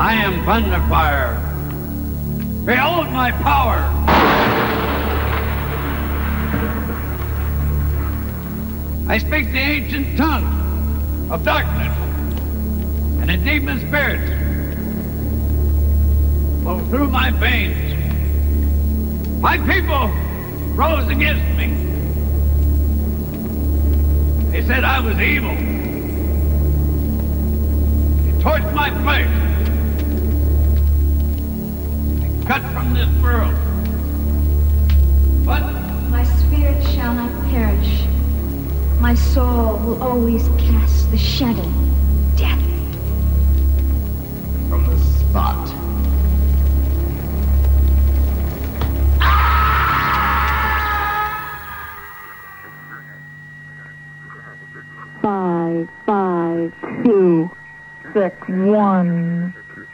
I am Thunderfire. Behold my power. I speak the ancient tongue of darkness, and a demon spirit flow through my veins. My people rose against me. They said I was evil. They torched my flesh. They cut from this world. But my spirit shall not perish. My soul will always cast the shadow, death. From the spot. Five, 2, 6, 1,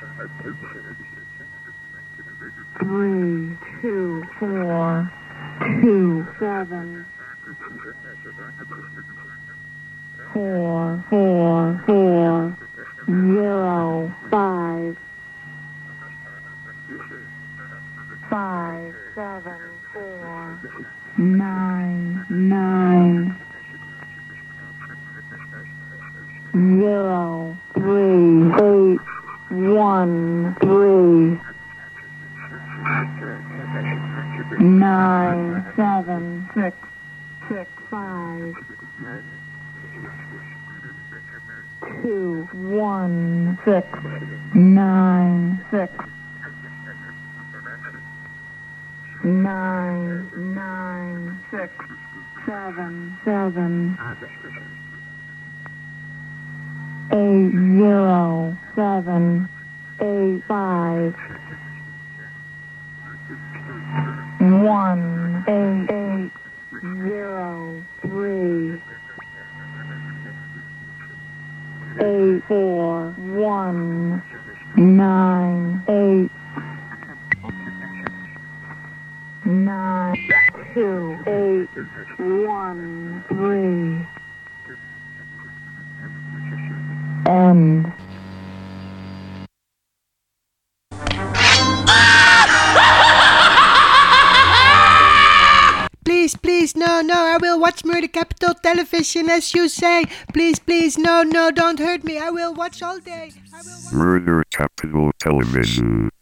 3, 2, 4, 2, 7, 4, 4, 4, 0, 5, 5, 7, 4, 9, 9, 0, 3, 8, 1, 3, 9, 7, 6, 6, 5, 2, 1, 6, 9, 6, 9, 9, 6, 7, 7, 8, 0, 7, 8, 5, 1, 8, 8, 0, 3, 8, 4, 1, 9, 8, 9, 2, 8, 1, 3, end. Please, please, no, I will watch Murder Capital Television as you say. Please, please, no, don't hurt me. I will watch all day. Murder Capital Television.